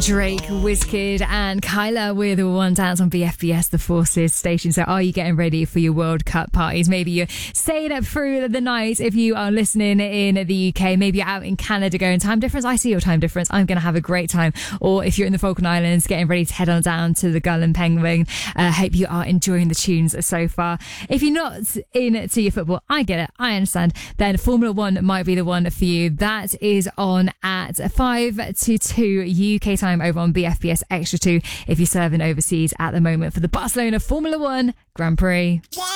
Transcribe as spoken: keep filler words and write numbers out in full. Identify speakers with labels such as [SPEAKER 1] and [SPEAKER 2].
[SPEAKER 1] Drake, Wizkid and Kyla with One Dance on B F B S, the Forces station. So are you getting ready for your World Cup parties? Maybe you're staying up through the night if you are listening in the U K. Maybe you're out in Canada going time difference. I see your time difference. I'm going to have a great time. Or if you're in the Falkland Islands getting ready to head on down to the Gull and Penguin. I uh, hope you are enjoying the tunes so far. If you're not into your football, I get it. I understand. Then Formula One might be the one for you. That is on at five to two U K time over on B F B S Extra two if you're serving overseas at the moment for the Barcelona Formula One Grand Prix.